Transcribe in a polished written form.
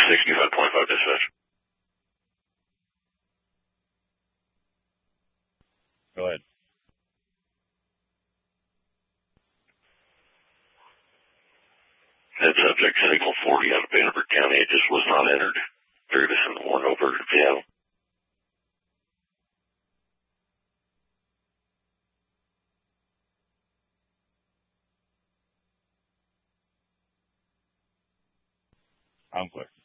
6525 dispatch. Go ahead. That subject signal 40 out of Vanderbilt County. It just was not entered. Ferguson 1 over to Seattle. I'm clear.